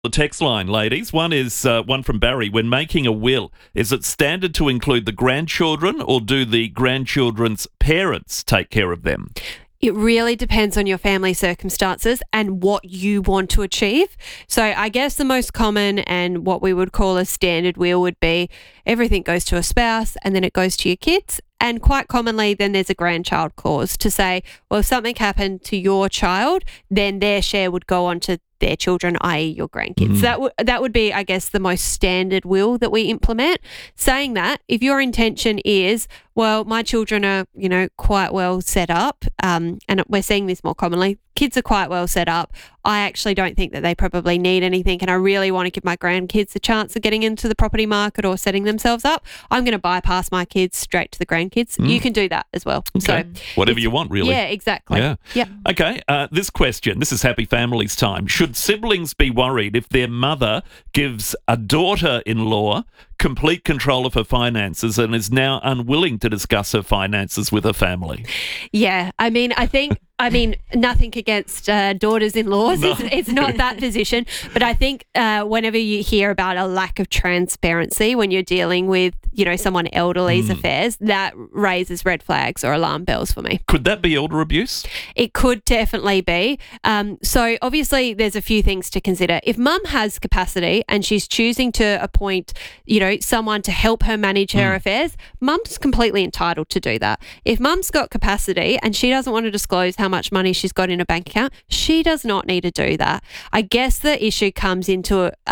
The text line, ladies. One is one from Barry. When making a will, is it standard to include the grandchildren, or do the grandchildren's parents take care of them? It really depends on your family circumstances and what you want to achieve. So I guess the most common and what we would call a standard will would be everything goes to a spouse and then it goes to your kids. And quite commonly, then there's a grandchild clause to say, well, if something happened to your child, then their share would go on to their children, i.e. your grandkids. That would be, I guess, the most standard will that we implement. Saying that, if your intention is, well, my children are, quite well set up, and we're seeing this more commonly, kids are quite well set up. I actually don't think that they probably need anything, and I really want to give my grandkids a chance of getting into the property market or setting themselves up. I'm going to bypass my kids straight to the grandkids. You can do that as well. Okay. So whatever you want, really. Yeah, exactly. Yeah. Okay, this question, this is Happy Families time. Should siblings be worried if their mother gives a daughter-in-law complete control of her finances and is now unwilling to discuss her finances with her family? Yeah, I mean, nothing against daughters-in-laws. No. It's not that position. But I think whenever you hear about a lack of transparency when you're dealing with, someone elderly's affairs, that raises red flags or alarm bells for me. Could that be elder abuse? It could definitely be. So obviously there's a few things to consider. If mum has capacity and she's choosing to appoint, someone to help her manage her affairs, mum's completely entitled to do that. If mum's got capacity and she doesn't want to disclose how much money she's got in a bank account, she does not need to do that. I guess the issue comes into it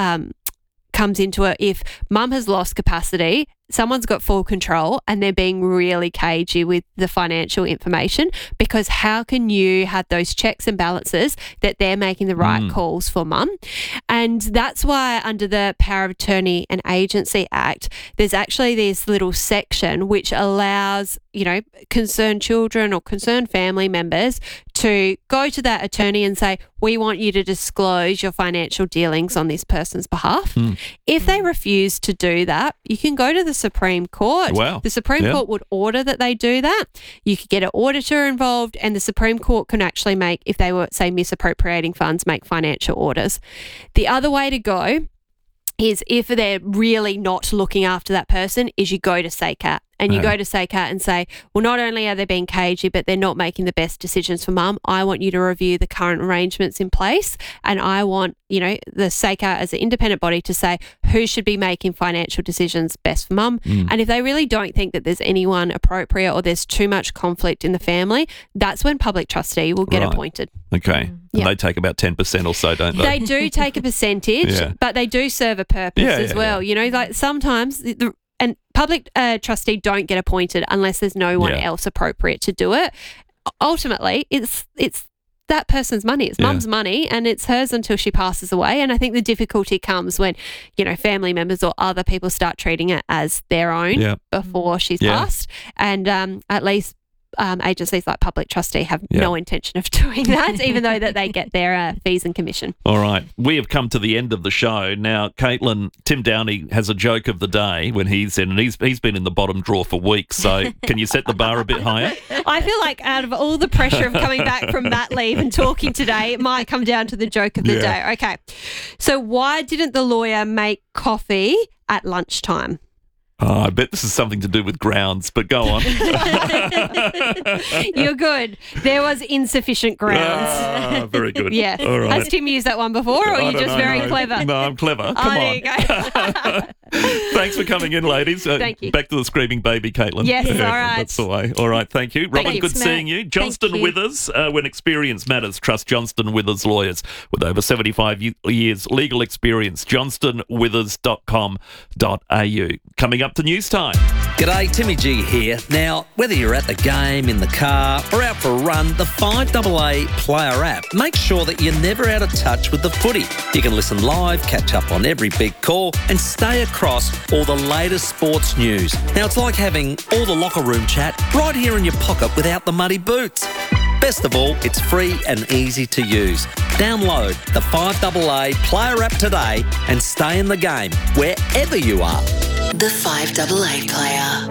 if mum has lost capacity, someone's got full control and they're being really cagey with the financial information, because how can you have those checks and balances that they're making the right calls for mum? And that's why under the Power of Attorney and Agency Act, there's actually this little section which allows, concerned children or concerned family members to go to that attorney and say, we want you to disclose your financial dealings on this person's behalf. If they refuse to do that, you can go to the Supreme Court. Wow. The Supreme Court would order that they do that. You could get an auditor involved, and the Supreme Court can actually make, if they were, say, misappropriating funds, make financial orders. The other way to go is, if they're really not looking after that person, is you go to SACAT. And you go to SACAT and say, well, not only are they being cagey, but they're not making the best decisions for mum. I want you to review the current arrangements in place, and I want, the SACAT as an independent body to say who should be making financial decisions best for mum. And if they really don't think that there's anyone appropriate or there's too much conflict in the family, that's when public trustee will get appointed. Okay. And they take about 10% or so, don't they? They do take a percentage, but they do serve a purpose as well. Like sometimes and public trustee don't get appointed unless there's no one else appropriate to do it. Ultimately, it's that person's money. It's mum's money, and it's hers until she passes away. And I think the difficulty comes when, family members or other people start treating it as their own before she's passed. And at least agencies like Public Trustee have no intention of doing that, even though that they get their fees and commission. All right. We have come to the end of the show. Now, Caitlin, Tim Downey has a joke of the day when he's in, and he's been in the bottom drawer for weeks, so can you set the bar a bit higher? I feel like out of all the pressure of coming back from mat leave and talking today, it might come down to the joke of the day. Okay. So why didn't the lawyer make coffee at lunchtime? Oh, I bet this is something to do with grounds, but go on. You're good. There was insufficient grounds. Very good. Yes. All right. Has Tim used that one before, or are you just very clever? No, I'm clever. Come on. There you go. Thanks for coming in, ladies. Thank you. Back to the screaming baby, Caitlin. Yes, all right. That's the way. All right, thank you. Robin, Thanks, good seeing you. Johnston Withers, when experience matters, trust Johnston Withers lawyers with over 75 years legal experience. johnstonwithers.com.au. Coming up to news time. G'day, Timmy G here. Now, whether you're at the game, in the car, or out for a run, the 5AA Player app makes sure that you're never out of touch with the footy. You can listen live, catch up on every big call, and stay across all the latest sports news. Now, it's like having all the locker room chat right here in your pocket without the muddy boots. Best of all, it's free and easy to use. Download the 5AA Player app today and stay in the game wherever you are. The 5AA Player.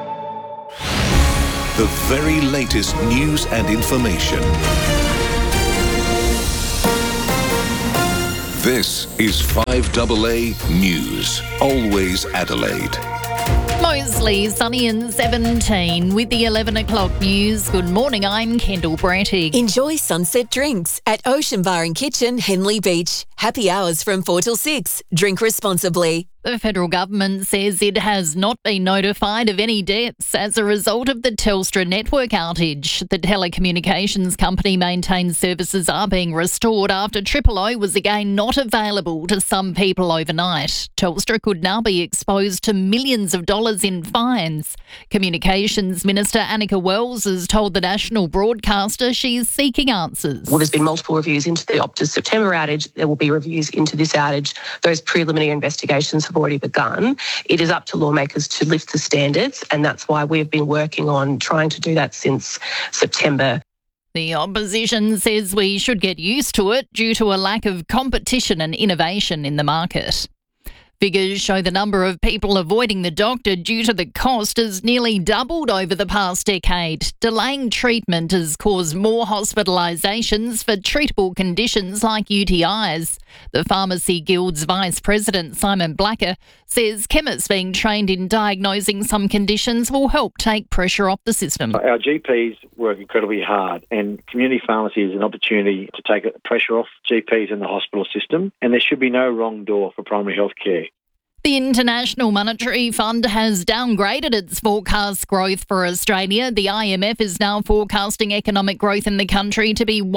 The very latest news and information. This is 5AA News. Always Adelaide. Mostly sunny and 17 with the 11 o'clock news. Good morning, I'm Kendall Brattig. Enjoy sunset drinks at Ocean Bar and Kitchen, Henley Beach. Happy hours from 4 till 6. Drink responsibly. The federal government says it has not been notified of any deaths as a result of the Telstra network outage. The telecommunications company maintains services are being restored after O was again not available to some people overnight. Telstra could now be exposed to millions of dollars in fines. Communications Minister Annika Wells has told the national broadcaster she is seeking answers. Well, there's been multiple reviews into the Optus September outage. There will be reviews into this outage. Those preliminary investigations have already begun. It is up to lawmakers to lift the standards, and that's why we've been working on trying to do that since September. The opposition says we should get used to it due to a lack of competition and innovation in the market. Figures show the number of people avoiding the doctor due to the cost has nearly doubled over the past decade. Delaying treatment has caused more hospitalisations for treatable conditions like UTIs. The Pharmacy Guild's Vice President, Simon Blacker, says chemists being trained in diagnosing some conditions will help take pressure off the system. Our GPs work incredibly hard, and community pharmacy is an opportunity to take pressure off GPs in the hospital system, and there should be no wrong door for primary health care. The International Monetary Fund has downgraded its forecast growth for Australia. The IMF is now forecasting economic growth in the country to be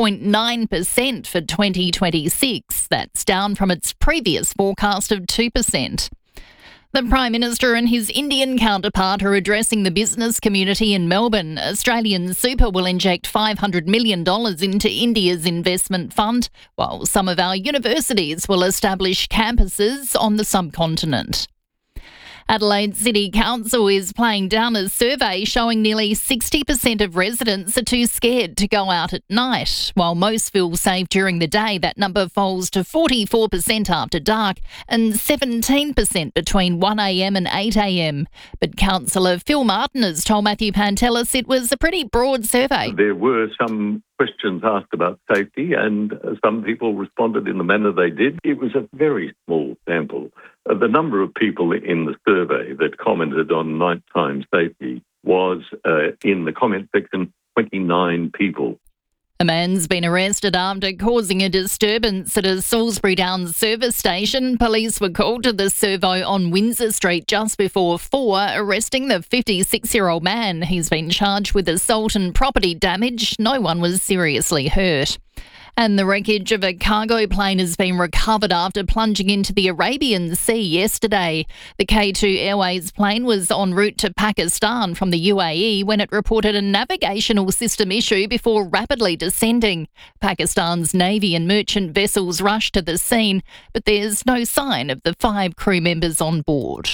1.9% for 2026. That's down from its previous forecast of 2%. The Prime Minister and his Indian counterpart are addressing the business community in Melbourne. Australian Super will inject $500 million into India's investment fund, while some of our universities will establish campuses on the subcontinent. Adelaide City Council is playing down a survey showing nearly 60% of residents are too scared to go out at night. While most feel safe during the day, that number falls to 44% after dark and 17% between 1am and 8am. But Councillor Phil Martin has told Matthew Pantelis it was a pretty broad survey. There were some questions asked about safety, and some people responded in the manner they did. It was a very small sample. The number of people in the survey that commented on nighttime safety was, in the comment section, 29 people. A man's been arrested after causing a disturbance at a Salisbury Downs service station. Police were called to the servo on Windsor Street just before 4, arresting the 56-year-old man. He's been charged with assault and property damage. No one was seriously hurt. And the wreckage of a cargo plane has been recovered after plunging into the Arabian Sea yesterday. The K2 Airways plane was en route to Pakistan from the UAE when it reported a navigational system issue before rapidly descending. Pakistan's Navy and merchant vessels rushed to the scene, but there's no sign of the 5 crew members on board.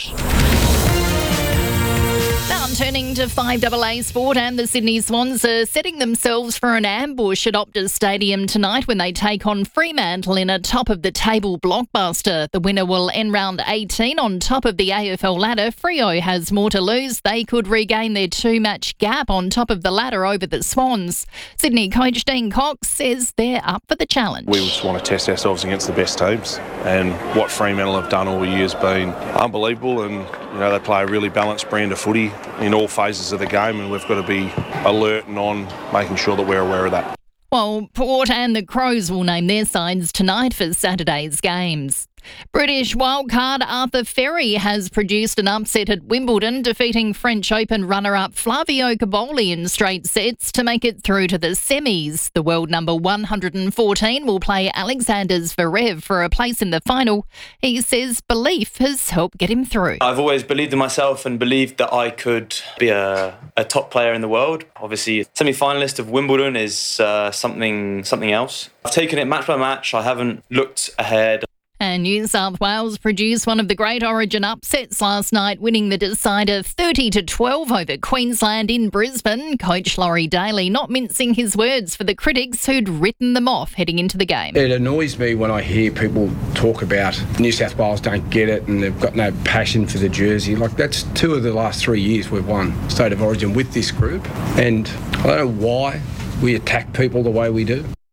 Now turning to 5AA Sport, and the Sydney Swans are setting themselves for an ambush at Optus Stadium tonight when they take on Fremantle in a top-of-the-table blockbuster. The winner will end round 18 on top of the AFL ladder. Freo has more to lose. They could regain their 2-match gap on top of the ladder over the Swans. Sydney coach Dean Cox says they're up for the challenge. We just want to test ourselves against the best teams, and what Fremantle have done all year has been unbelievable, and they play a really balanced brand of footy in all phases of the game, and we've got to be alert and on making sure that we're aware of that. Well, Port and the Crows will name their sides tonight for Saturday's games. British wildcard Arthur Ferry has produced an upset at Wimbledon, defeating French Open runner-up Flavio Cobolli in straight sets to make it through to the semis. The world number 114 will play Alexander Zverev for a place in the final. He says belief has helped get him through. I've always believed in myself and believed that I could be a top player in the world. Obviously, semi-finalist of Wimbledon is something else. I've taken it match by match. I haven't looked ahead. And New South Wales produced one of the great Origin upsets last night, winning the decider 30-12 over Queensland in Brisbane. Coach Laurie Daly not mincing his words for the critics who'd written them off heading into the game. It annoys me when I hear people talk about New South Wales don't get it and they've got no passion for the jersey. Like, that's 2 of the last 3 years we've won State of Origin with this group, and I don't know why we attack people the way we do.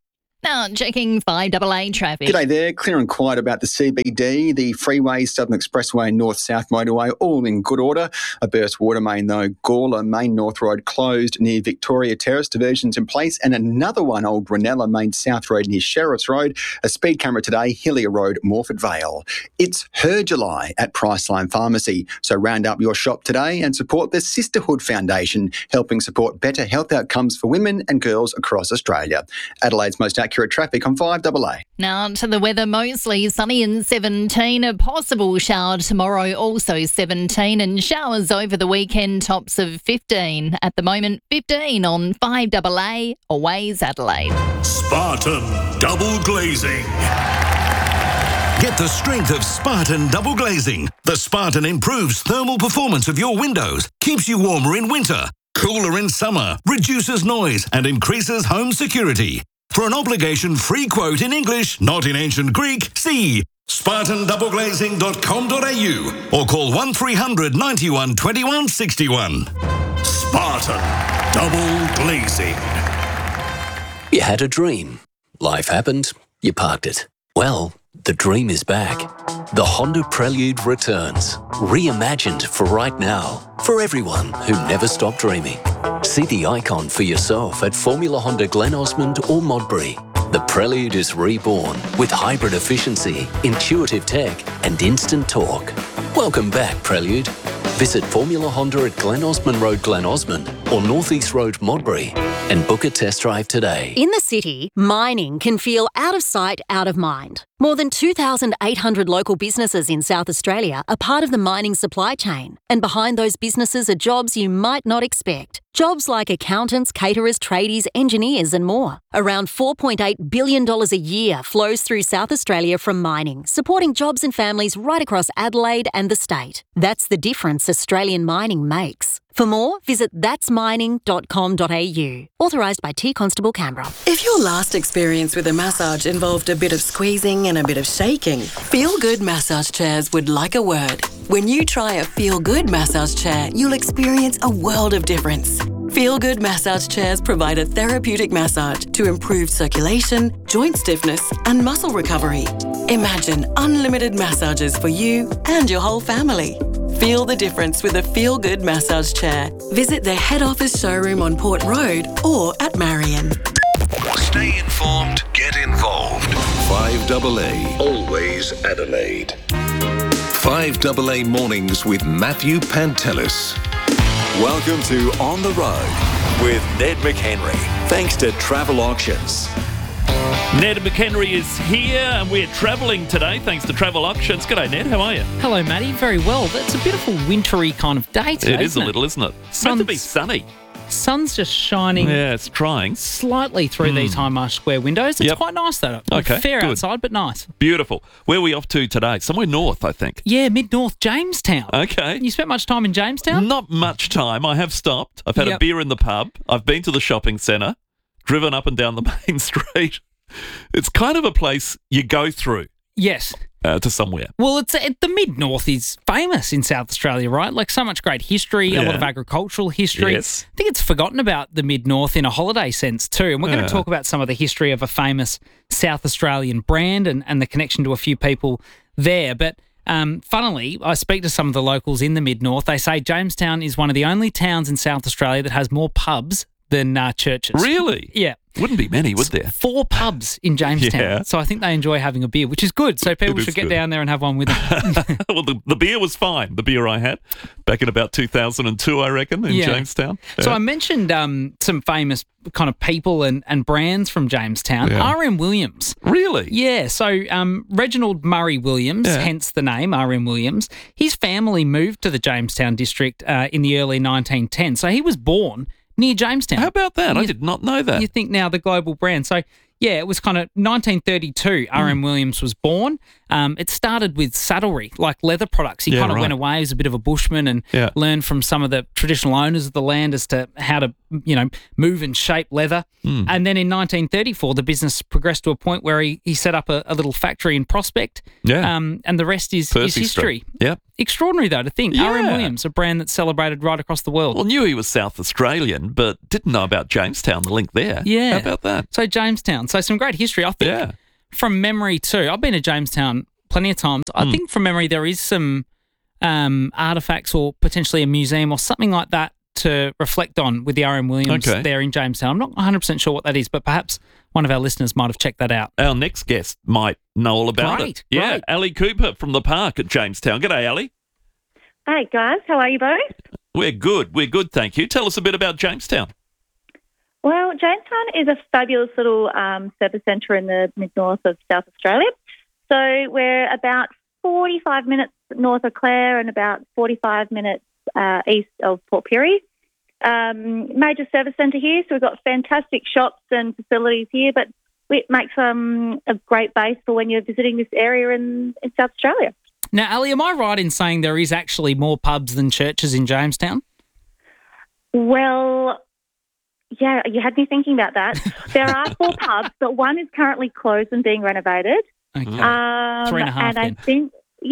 Now checking 5AA traffic. G'day there. Clear and quiet about the CBD, the freeway, Southern Expressway, North-South motorway, all in good order. A burst water main though. Gawler Main North Road closed near Victoria Terrace, diversions in place, and another one, Old Ranella Main South Road near Sheriff's Road. A speed camera today, Hillier Road, Morford Vale. It's Her July at Priceline Pharmacy, so round up your shop today and support the Sisterhood Foundation, helping support better health outcomes for women and girls across Australia. Adelaide's most accurate traffic on 5AA. Now to the weather, mostly sunny and 17. A possible shower tomorrow, also 17, and showers over the weekend, tops of 15. At the moment, 15 on 5AA, Always Adelaide. Spartan Double Glazing. Get the strength of Spartan Double Glazing. The Spartan improves thermal performance of your windows, keeps you warmer in winter, cooler in summer, reduces noise and increases home security. For an obligation-free quote in English, not in ancient Greek, see spartandoubleglazing.com.au or call 1300 91 21 61. Spartan Double Glazing. You had a dream. Life happened. You parked it. Well, the dream is back. The Honda Prelude returns. Reimagined for right now. For everyone who never stopped dreaming. See the icon for yourself at Formula Honda Glen Osmond or Modbury. The Prelude is reborn with hybrid efficiency, intuitive tech and instant torque. Welcome back, Prelude. Visit Formula Honda at Glen Osmond Road, Glen Osmond or North East Road, Modbury and book a test drive today. In the city, mining can feel out of sight, out of mind. More than 2,800 local businesses in South Australia are part of the mining supply chain. And behind those businesses are jobs you might not expect. Jobs like accountants, caterers, tradies, engineers and more. Around $4.8 billion a year flows through South Australia from mining, supporting jobs and families right across Adelaide and the state. That's the difference Australian mining makes. For more, visit thatsmining.com.au. Authorised by T Constable Canberra. If your last experience with a massage involved a bit of squeezing and a bit of shaking, Feel Good Massage Chairs would like a word. When you try a Feel Good massage chair, you'll experience a world of difference. Feel Good Massage Chairs provide a therapeutic massage to improve circulation, joint stiffness and muscle recovery. Imagine unlimited massages for you and your whole family. Feel the difference with a Feel Good massage chair. Visit their head office showroom on Port Road or at Marion. Stay informed, get involved. 5AA, Always Adelaide. 5AA Mornings with Matthew Pantelis. Welcome to On the Road with Ned McHenry. Thanks to Travel Auctions. Ned McHenry is here and we're travelling today thanks to Travel Auctions. G'day, Ned. How are you? Hello, Matty. Very well. That's a beautiful wintry kind of day today. It is a little, isn't it? It's meant to be sunny. Sun's just shining. Yeah, it's trying. Slightly through these Hindmarsh Square windows. It's quite nice, though. Okay, fair good. outside, but nice. Beautiful. Where are we off to today? Somewhere north, I think. Yeah, mid-north, Jamestown. Okay. You spent much time in Jamestown? Not much time. I have stopped. I've had a beer in the pub. I've been to the shopping centre, driven up and down the main street. It's kind of a place you go through. Yes. To somewhere. Well, the mid-north is famous in South Australia, right? Like so much great history, a lot of agricultural history. Yes. I think it's forgotten about the mid-north in a holiday sense too. And we're going to talk about some of the history of a famous South Australian brand and the connection to a few people there. But funnily, I speak to some of the locals in the mid-north. They say Jamestown is one of the only towns in South Australia that has more pubs than churches. Really? Yeah. Wouldn't be many, would there? 4 pubs in Jamestown. Yeah. So I think they enjoy having a beer, which is good. So people should get down there and have one with them. Well, the beer was fine. The beer I had back in about 2002, I reckon, in Jamestown. So I mentioned some famous kind of people and brands from Jamestown. R.M. Williams. Really? Yeah. So Reginald Murray Williams, hence the name R.M. Williams, his family moved to the Jamestown district in the early 1910s. So he was born near Jamestown. How about that? I did not know that. You think now the global brand. So, yeah, it was kind of 1932 R.M. Williams was born. It started with saddlery, like leather products. He kind of went away as a bit of a bushman and learned from some of the traditional owners of the land as to how to, move and shape leather. And then in 1934, the business progressed to a point where he set up a little factory in Prospect. Yeah. And the rest is history. Yep. Extraordinary, though, to think. Yeah. R.M. Williams, a brand that's celebrated right across the world. Well, knew he was South Australian, but didn't know about Jamestown, the link there. Yeah. How about that? So Jamestown. So some great history. I think from memory too, I've been to Jamestown plenty of times. I think from memory there is some artefacts or potentially a museum or something like that to reflect on with the R.M. Williams there in Jamestown. I'm not 100% sure what that is, but perhaps one of our listeners might have checked that out. Our next guest might know all about it. Yeah, great. Ali Cooper from the park at Jamestown. G'day, Ali. Hey, guys. How are you both? We're good, thank you. Tell us a bit about Jamestown. Well, Jamestown is a fabulous little service centre in the mid-north of South Australia. So we're about 45 minutes north of Clare and about 45 minutes east of Port Pirie. Major service centre here, so we've got fantastic shops and facilities here, but it makes a great base for when you're visiting this area in South Australia. Now, Ali, am I right in saying there is actually more pubs than churches in Jamestown? Well, yeah, you had me thinking about that. There are 4 pubs, but one is currently closed and being renovated. Okay. 3.5 and then. I think,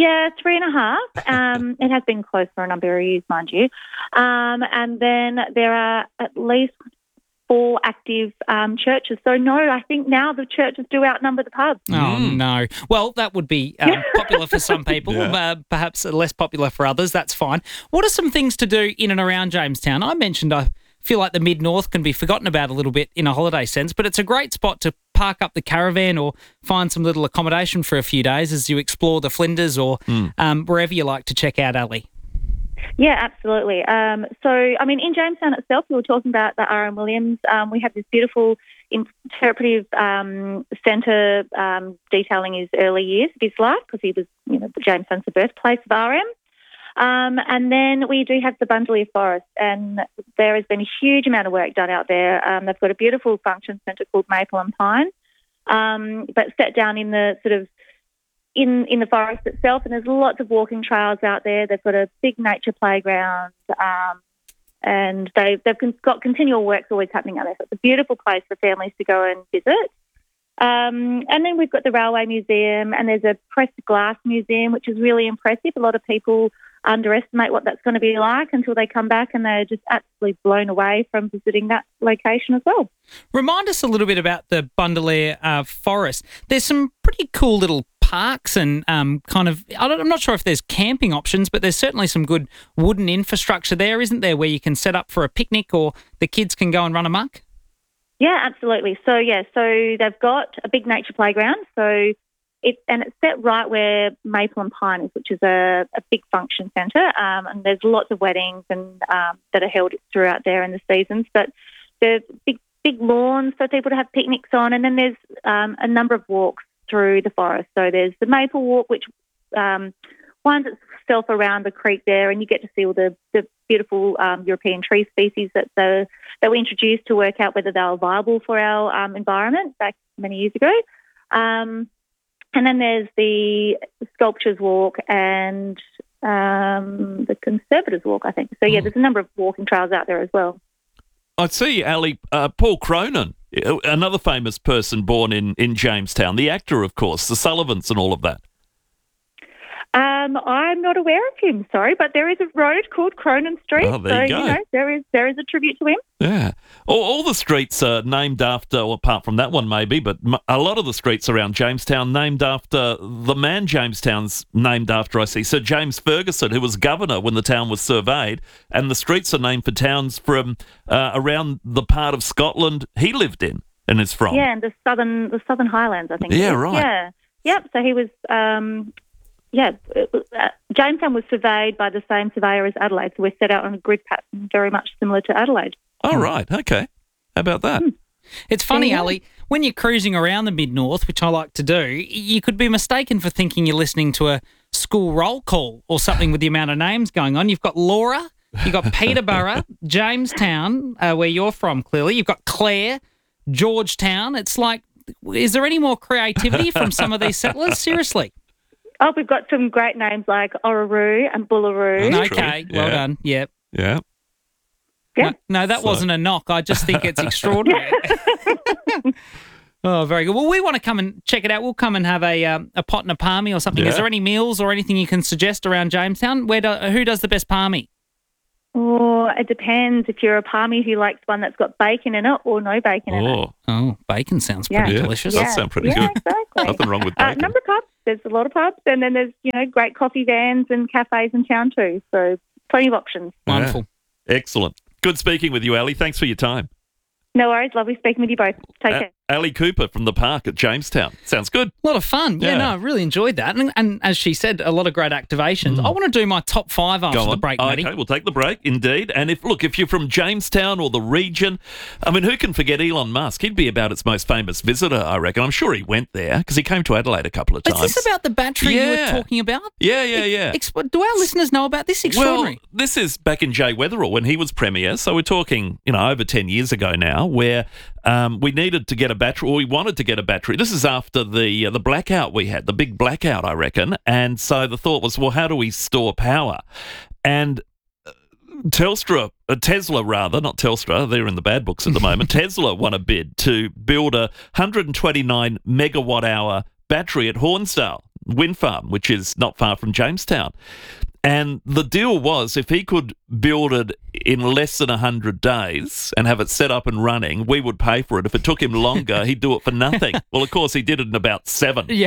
3.5. It has been closed for a number of years, mind you. And then there are at least 4 active churches. So, no, I think now the churches do outnumber the pubs. Oh, no. Well, that would be popular for some people, perhaps less popular for others. That's fine. What are some things to do in and around Jamestown? I mentioned I feel like the mid-north can be forgotten about a little bit in a holiday sense, but it's a great spot to park up the caravan or find some little accommodation for a few days as you explore the Flinders or wherever you like to check out, Ali. Yeah, absolutely. In Jamestown itself, we were talking about the R.M. Williams. We have this beautiful interpretive centre detailing his early years of his life because he was, Jamestown's the birthplace of R.M. And then we do have the Bundalia Forest, and there has been a huge amount of work done out there. They've got a beautiful function centre called Maple and Pine, but set down in the sort of in the forest itself, and there's lots of walking trails out there. They've got a big nature playground, and they've got continual works always happening out there. So it's a beautiful place for families to go and visit. And then we've got the Railway Museum, and there's a pressed glass museum, which is really impressive. A lot of people underestimate what that's going to be like until they come back, and they're just absolutely blown away from visiting that location as well. Remind us a little bit about the Bundalia Forest. There's some pretty cool little parks and I'm not sure if there's camping options, but there's certainly some good wooden infrastructure there, isn't there, where you can set up for a picnic or the kids can go and run amok? Yeah, absolutely. So they've got a big nature playground. So it's set right where Maple and Pine is, which is a big function centre. And there's lots of weddings and that are held throughout there in the seasons. But there's big lawns for people to have picnics on. And then there's a number of walks through the forest. So there's the Maple Walk, which winds itself around the creek there, and you get to see all the beautiful European tree species that we introduced to work out whether they were viable for our environment back many years ago. And then there's the Sculptures Walk and the Conservators Walk, I think. So, there's a number of walking trails out there as well. I see, Ali, Paul Cronin, another famous person born in Jamestown, the actor, of course, the Sullivans and all of that. I'm not aware of him, sorry, but there is a road called Cronin Street. Oh, there you go. There is a tribute to him. Yeah. All the streets are named after, well, apart from that one maybe, but a lot of the streets around Jamestown named after the man Jamestown's named after, I see. Sir James Ferguson, who was governor when the town was surveyed, and the streets are named for towns from around the part of Scotland he lived in and is from. Yeah, and the Southern Highlands, I think. Yeah, right. Yeah. Yep, so he was... Jamestown was surveyed by the same surveyor as Adelaide, so we're set out on a grid pattern very much similar to Adelaide. Oh, right. Okay. How about that? It's funny, Ali, when you're cruising around the mid-north, which I like to do, you could be mistaken for thinking you're listening to a school roll call or something with the amount of names going on. You've got Laura, you've got Peterborough, Jamestown, where you're from, clearly. You've got Clare, Georgetown. It's like, is there any more creativity from some of these settlers? Seriously. Oh, we've got some great names like Orroroo and Bullaroo. Okay, well done. Yep. Yeah. No, that wasn't a knock. I just think it's extraordinary. Oh, very good. Well, we want to come and check it out. We'll come and have a pot and a palmy or something. Yeah. Is there any meals or anything you can suggest around Jamestown? Who does the best palmy? Oh, it depends. If you're a palmy who likes one that's got bacon in it or no bacon in it. Oh, bacon sounds pretty delicious. Does sound pretty good. Exactly. Nothing wrong with bacon. Number of pubs. There's a lot of pubs, and then there's great coffee vans and cafes in town too. So plenty of options. Wonderful. Excellent. Good speaking with you, Ali. Thanks for your time. No worries. Lovely speaking with you both. Take care. Ali Cooper from the park at Jamestown. Sounds good. A lot of fun. Yeah, no, I really enjoyed that. And as she said, a lot of great activations. I want to do my top 5 after the break, Matty. Okay, we'll take the break, indeed. And if you're from Jamestown or the region, I mean, who can forget Elon Musk? He'd be about its most famous visitor, I reckon. I'm sure he went there because he came to Adelaide a couple of times. Is this about the battery you were talking about? Yeah. Do our listeners know about this? Extraordinary. Well, this is back in Jay Weatherall when he was Premier. So we're talking, over 10 years ago now, where we needed to get a battery, or we wanted to get a battery. This is after the blackout we had, the big blackout, I reckon. And so the thought was, well, how do we store power? And Tesla, not Telstra, they're in the bad books at the moment. Tesla won a bid to build a 129 megawatt hour battery at Hornsdale Wind Farm, which is not far from Jamestown. And the deal was, if he could build it in less than 100 days and have it set up and running, we would pay for it. If it took him longer, he'd do it for nothing. Well, of course, he did it in about 7. Yeah.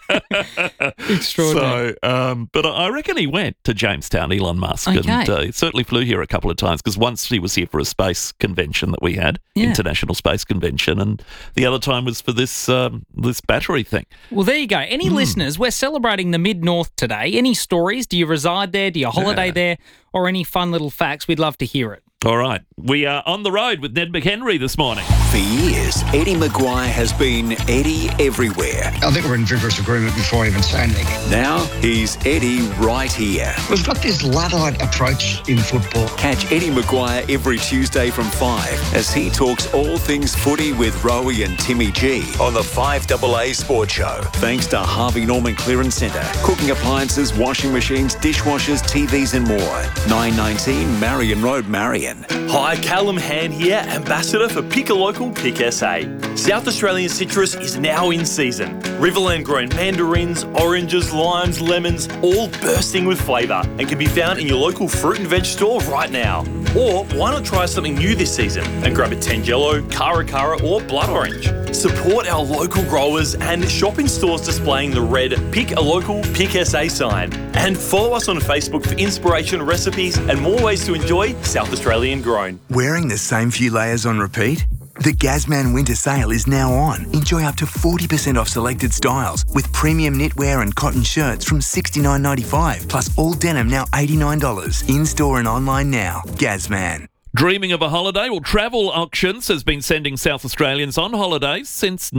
Extraordinary. So, but I reckon he went to Jamestown, Elon Musk, and he certainly flew here a couple of times, because once he was here for a space convention that we had, International Space Convention, and the other time was for this battery thing. Well, there you go. Any listeners, we're celebrating the Mid-North today. Any stories? Do you reside there? Do you holiday there? Or any fun little facts? We'd love to hear it. All right. We are on the road with Ned McHenry this morning. For years, Eddie Maguire has been Eddie everywhere. I think we're in vigorous agreement before I even say anything. Now he's Eddie right here. We've got this Luddite approach in football. Catch Eddie Maguire every Tuesday from 5 as he talks all things footy with Rowie and Timmy G on the 5AA Sports Show. Thanks to Harvey Norman Clearance Centre. Cooking appliances, washing machines, dishwashers, TVs and more. 919 Marion Road, Marion. Hi, Callum Hand here, Ambassador for Pick a Local, Pick SA. South Australian citrus is now in season. Riverland grown mandarins, oranges, limes, lemons, all bursting with flavour and can be found in your local fruit and veg store right now. Or why not try something new this season and grab a Tangelo, Cara or blood orange. Support our local growers and shop in stores displaying the red Pick a Local, Pick SA sign. And follow us on Facebook for inspiration, recipes and more ways to enjoy South Australian grown. Wearing the same few layers on repeat? The Gazman Winter Sale is now on. Enjoy up to 40% off selected styles with premium knitwear and cotton shirts from $69.95, plus all denim now $89. In-store and online now. Gazman. Dreaming of a holiday? Well, Travel Auctions has been sending South Australians on holidays since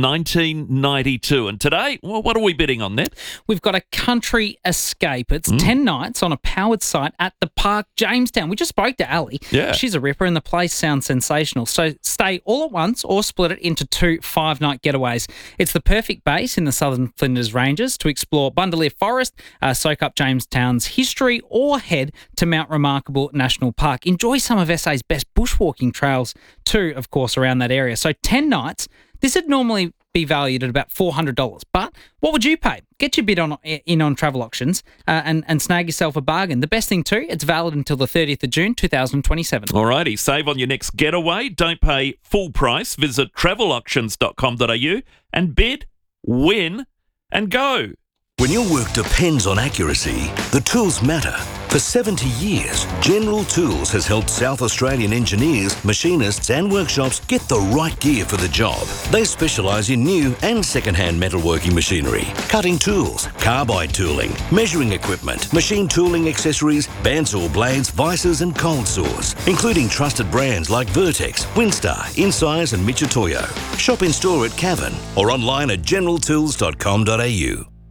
1992. And today, well, what are we bidding on, Ned? We've got a country escape. It's 10 nights on a powered site at the Park Jamestown. We just spoke to Ali. Yeah. She's a ripper and the place sounds sensational. So stay all at once or split it into 2 5-night getaways. It's the perfect base in the Southern Flinders Ranges to explore Bundaleer Forest, soak up Jamestown's history, or head to Mount Remarkable National Park. Enjoy some of SA's best bushwalking trails too, of course, around that area. So 10 nights, this would normally be valued at about $400. But what would you pay? Get your bid on Travel Auctions and snag yourself a bargain. The best thing too, it's valid until the 30th of June 2027. Alrighty, save on your next getaway. Don't pay full price. Visit travelauctions.com.au and bid, win and go. When your work depends on accuracy, the tools matter. For 70 years, General Tools has helped South Australian engineers, machinists and workshops get the right gear for the job. They specialise in new and second-hand metalworking machinery, cutting tools, carbide tooling, measuring equipment, machine tooling accessories, bandsaw blades, vices and cold saws, including trusted brands like Vertex, Winstar, Insize and Mitutoyo. Shop in store at Cavan or online at generaltools.com.au.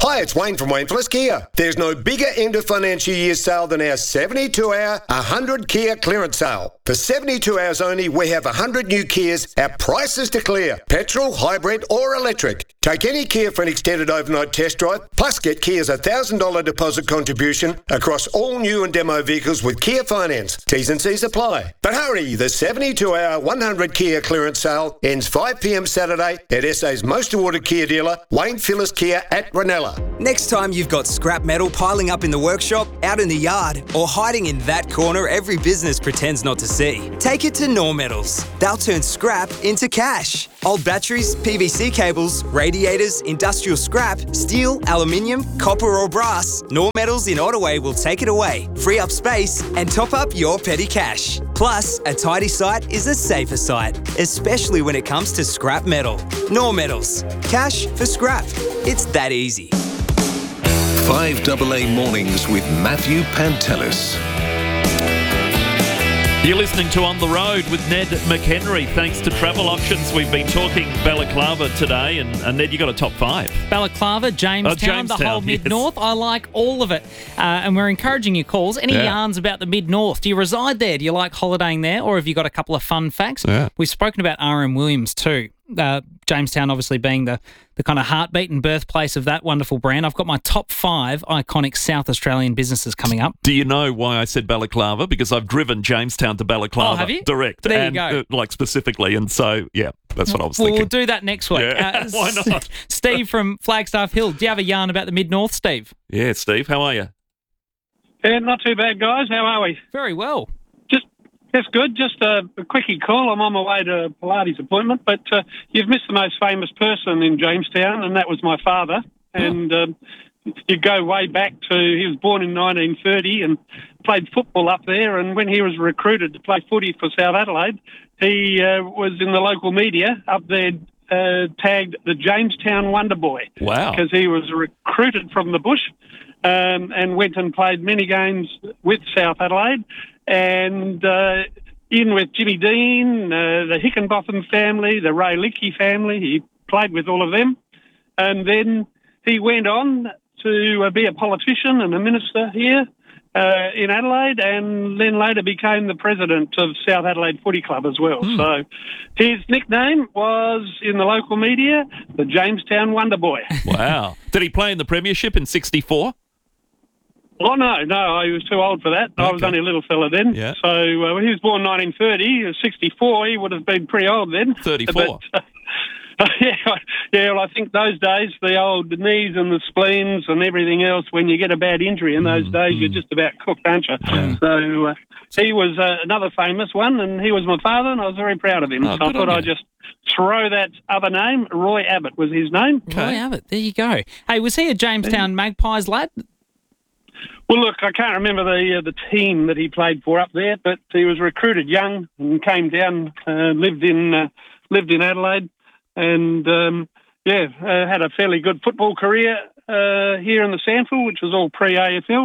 Hi, it's Wayne from Wayne Phillips Kia. There's no bigger end of financial year sale than our 72-hour 100 Kia clearance sale. For 72 hours only, we have 100 new Kias at prices to clear. Petrol, hybrid or electric. Take any Kia for an extended overnight test drive, plus get Kia's $1,000 deposit contribution across all new and demo vehicles with Kia Finance. T's and C's apply. But hurry, the 72-hour 100 Kia clearance sale ends 5 p.m. Saturday at SA's most awarded Kia dealer, Wayne Phillips Kia at Ranella. Next time you've got scrap metal piling up in the workshop, out in the yard, or hiding in that corner every business pretends not to see, take it to Nor Metals. They'll turn scrap into cash. Old batteries, PVC cables, radiators, industrial scrap, steel, aluminium, copper or brass, Nor Metals in Ottaway will take it away, free up space and top up your petty cash. Plus, a tidy site is a safer site, especially when it comes to scrap metal. Nor Metals. Cash for scrap. It's that easy. 5AA Mornings with Matthew Pantelis. You're listening to On the Road with Ned McHenry. Thanks to Travel Options, we've been talking Balaclava today, and Ned, you got a top 5. Balaclava, Jamestown, the whole Mid-North. Yes. I like all of it. And we're encouraging your calls. Any yarns about the Mid-North? Do you reside there? Do you like holidaying there? Or have you got a couple of fun facts? Yeah. We've spoken about R.M. Williams too. Jamestown obviously being the kind of heartbeat and birthplace of that wonderful brand. I've got my top 5 iconic South Australian businesses coming up. Do you know why I said Balaclava? Because I've driven Jamestown to Balaclava. Oh, have you? Direct. There you go. Like specifically. And so, yeah, that's what I was thinking. We'll do that next week. Yeah. Why not? Steve from Flagstaff Hill. Do you have a yarn about the Mid-North, Steve? Yeah, Steve. How are you? Yeah, not too bad, guys. How are we? Very well. That's good. Just a quickie call. I'm on my way to a Pilates appointment, but you've missed the most famous person in Jamestown, and that was my father. And you go way back to, he was born in 1930 and played football up there, and when he was recruited to play footy for South Adelaide, he was in the local media up there tagged the Jamestown Wonder Boy. Wow. Because he was recruited from the bush and went and played many games with South Adelaide. And in with Jimmy Dean, the Hickenbotham family, the Ray Lickey family. He played with all of them. And then he went on to be a politician and a minister here in Adelaide, and then later became the president of South Adelaide Footy Club as well. So his nickname was, in the local media, the Jamestown Wonder Boy. Wow. Did he play in the Premiership in 64? Oh, no, I was too old for that. Okay. I was only a little fella then. Yeah. So when he was born 1930, he was 64. He would have been pretty old then. 34. But, well, I think those days, the old knees and the spleens and everything else, when you get a bad injury in those days, you're just about cooked, aren't you? Yeah. So he was another famous one, and he was my father, and I was very proud of him. So I thought I'd just throw that other name. Roy Abbott was his name. Okay. Roy Abbott, there you go. Hey, was he a Jamestown Magpies lad? Well, look, I can't remember the team that he played for up there, but he was recruited young and came down, lived in Adelaide, and had a fairly good football career here in the Sandful, which was all pre-AFL.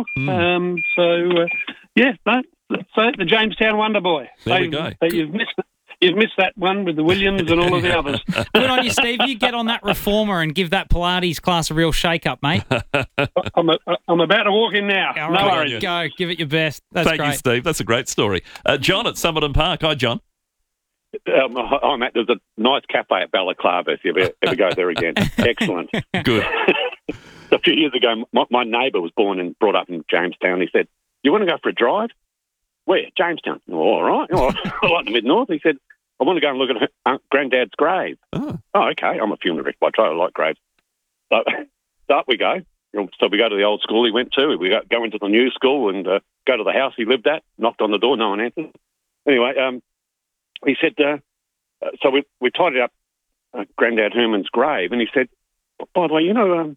So the Jamestown Wonder Boy. There we go. You've missed that one with the Williams and all of the others. Good on you, Steve. You get on that reformer and give that Pilates class a real shake-up, mate. I'm about to walk in now. All no right, worries. Go. Give it your best. That's Thank great. you, Steve. That's a great story. John at Summerton Park. Hi, John. Hi, Matt. There's a nice cafe at Balaclava if you ever go there again. Excellent. Good. A few years ago, my neighbour was born and brought up in Jamestown. He said, "You want to go for a drive?" "Where?" "Jamestown." "Oh, all right. I like the Mid-North." He said, "I want to go and look at Granddad's grave." Oh, okay. I'm a funeral director by trade. I like graves. So up we go. So we go to the old school he went to. We go into the new school and go to the house he lived at. Knocked on the door. No one answered. Anyway, he said, so we tidied up Granddad Herman's grave, and he said, "By the way,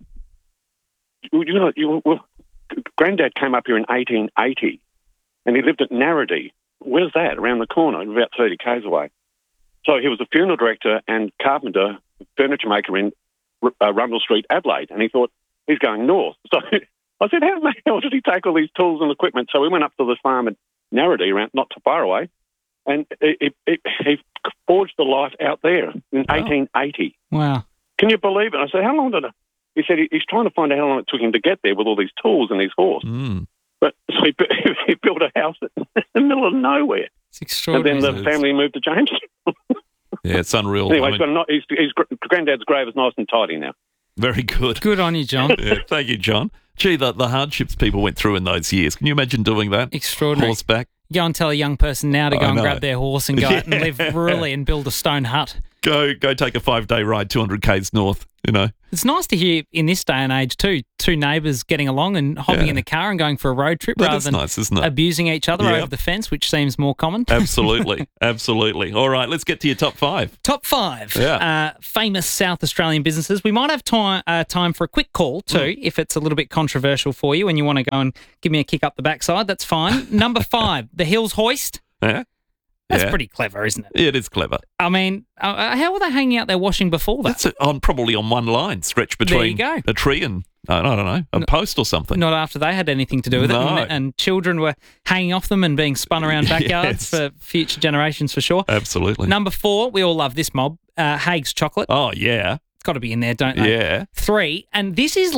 Granddad came up here in 1880, and he lived at Narrabee. Where's that? Around the corner, about 30 k's away." So he was a funeral director and carpenter, furniture maker in Rundle Street, Adelaide, and he thought, he's going north. So I said, how the hell did he take all these tools and equipment? So we went up to the farm at Narrabee, around not too far away, and he forged the life out there in 1880. Wow. Can you believe it? I said, how long did He said he's trying to find out how long it took him to get there with all these tools and his horse. But so he built a house in the middle of nowhere. It's extraordinary. And then the family moved to Jamestown. Yeah, it's unreal. Anyway, his granddad's grave is nice and tidy now. Very good. Good on you, John. Yeah, thank you, John. Gee, the hardships people went through in those years. Can you imagine doing that? Extraordinary. Horseback. Go and tell a young person now to go and grab their horse and go out and live rurally and build a stone hut. Go take a 5-day ride 200 k's north, you know. It's nice to hear in this day and age too, two neighbours getting along and hopping in the car and going for a road trip rather than nice, isn't it? Abusing each other over the fence, which seems more common. Absolutely. Absolutely. All right, let's get to your top 5. Top 5. Yeah. Famous South Australian businesses. We might have time for a quick call too, if it's a little bit controversial for you and you want to go and give me a kick up the backside, that's fine. Number 5, the Hills Hoist. Yeah. That's pretty clever, isn't it? It is clever. I mean, how were they hanging out there washing before that? That's probably on one line, stretched between a tree and, I don't know, a post or something. Not after they had anything to do with it. And children were hanging off them and being spun around backyards for future generations for sure. Absolutely. Number 4, we all love this mob, Haig's Chocolate. Oh, yeah. It's got to be in there, don't they? Yeah. 3, and this is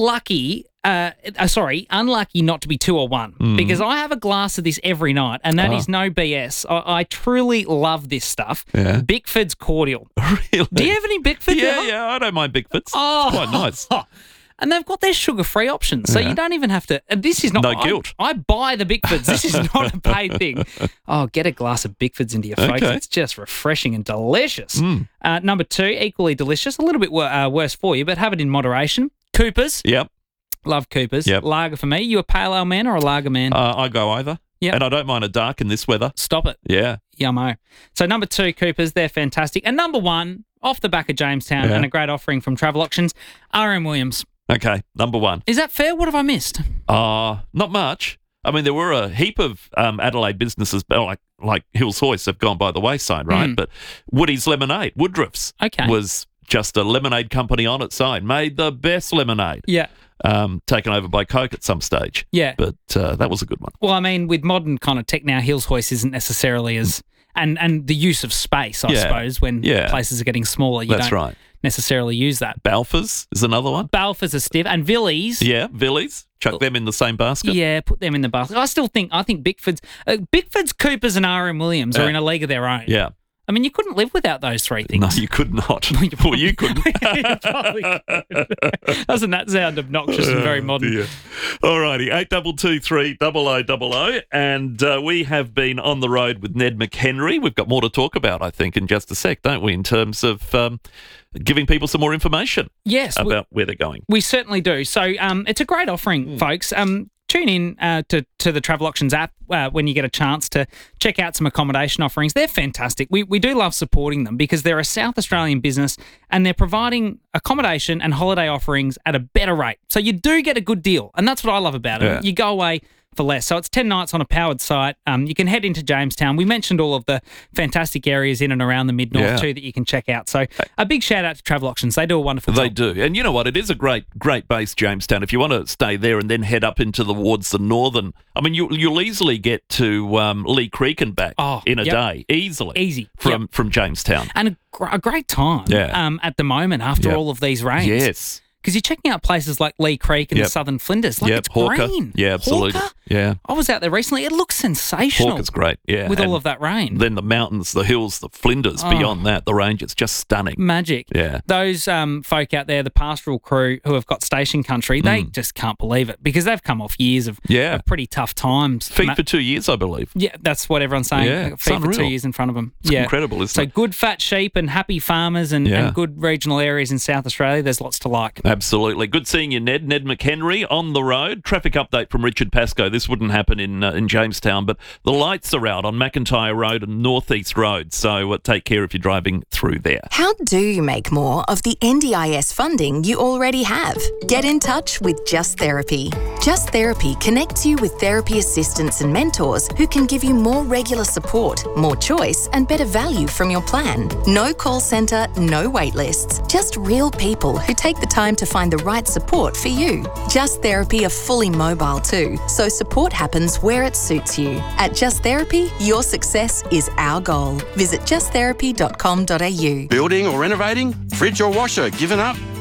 unlucky not to be 2 or 1 because I have a glass of this every night and that is no BS. I truly love this stuff. Yeah. Bickford's cordial. Really? Do you have any Bickford? Yeah, I don't mind Bickford's. Oh. It's quite nice. And they've got their sugar-free options, so you don't even have to. And this is not no guilt. I buy the Bickfords. This is not a paid thing. Oh, get a glass of Bickfords into your face. It's just refreshing and delicious. Number 2, equally delicious. A little bit worse for you, but have it in moderation. Coopers. Yep. Love Coopers. Yep. Lager for me. You a pale ale man or a lager man? I go either. Yep. And I don't mind a dark in this weather. Stop it. Yeah. Yummo. So number 2, Coopers. They're fantastic. And number 1, off the back of Jamestown and a great offering from Travel Auctions, RM Williams. Okay, number 1. Is that fair? What have I missed? Not much. I mean, there were a heap of Adelaide businesses, like Hills Hoist, have gone by the wayside, right? But Woody's Lemonade, Woodruff's, was just a lemonade company on its own, made the best lemonade. Yeah. Taken over by Coke at some stage. Yeah. But that was a good one. Well, I mean, with modern kind of tech now, Hills Hoist isn't necessarily as... And the use of space, I suppose, when places are getting smaller, you don't necessarily use that. Balfour's is another one. Balfour's are stiff. And Villies. Yeah, Villies. Chuck them in the same basket. Yeah, put them in the basket. I think Bickford's, Coopers and RM Williams are in a league of their own. Yeah. I mean, you couldn't live without those 3 things. No, you could not. Well, you couldn't. You probably could. Doesn't that sound obnoxious and very modern? Yeah. All righty, 8223 0000. And we have been on the road with Ned McHenry. We've got more to talk about, I think, in just a sec, don't we, in terms of giving people some more information about where they're going. We certainly do. So it's a great offering, folks. Tune in to the Travel Auctions app when you get a chance to check out some accommodation offerings. They're fantastic. We do love supporting them because they're a South Australian business and they're providing accommodation and holiday offerings at a better rate. So you do get a good deal, and that's what I love about it. Yeah. You go away for less. So it's 10 nights on a powered site. You can head into Jamestown. We mentioned all of the fantastic areas in and around the Mid-North too that you can check out. So a big shout out to Travel Auctions. They do a wonderful job. They do. And you know what? It is a great base, Jamestown. If you want to stay there and then head up into towards the northern, I mean, you'll easily get to Lee Creek and back in a day. Easy. From Jamestown. And a great time at the moment after all of these rains. Yes. Because you're checking out places like Lee Creek and the Southern Flinders. It's Hawker. green. Yeah, absolutely. Hawker? Yeah. I was out there recently. It looks sensational. Hawker's great, with all of that rain. Then the mountains, the hills, the Flinders, beyond that, the range, it's just stunning. Magic. Yeah. Those folk out there, the pastoral crew who have got station country, they just can't believe it because they've come off years of pretty tough times. Feed for 2 years, I believe. Yeah, that's what everyone's saying. Yeah, Feed for 2 years in front of them. It's incredible, isn't it? So good fat sheep and happy farmers and good regional areas in South Australia. There's lots to like. Absolutely. Good seeing you, Ned. Ned McHenry on the road. Traffic update from Richard Pascoe. This wouldn't happen in Jamestown, but the lights are out on McIntyre Road and North East Road, so take care if you're driving through there. How do you make more of the NDIS funding you already have? Get in touch with Just Therapy. Just Therapy connects you with therapy assistants and mentors who can give you more regular support, more choice, and better value from your plan. No call centre, no wait lists, just real people who take the time to find the right support for you. Just Therapy are fully mobile too, so support happens where it suits you. At Just Therapy, your success is our goal. Visit justtherapy.com.au. Building or renovating? Fridge or washer given up?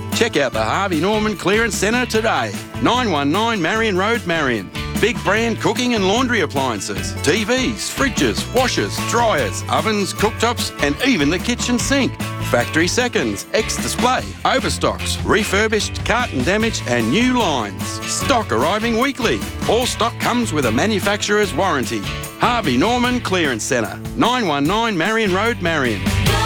Check out the Harvey Norman Clearance Centre today. 919 Marion Road, Marion. Big brand cooking and laundry appliances, TVs, fridges, washers, dryers, ovens, cooktops, and even the kitchen sink. Factory seconds, ex-display, overstocks, refurbished, carton damage, and new lines. Stock arriving weekly. All stock comes with a manufacturer's warranty. Harvey Norman Clearance Centre, 919 Marion Road, Marion.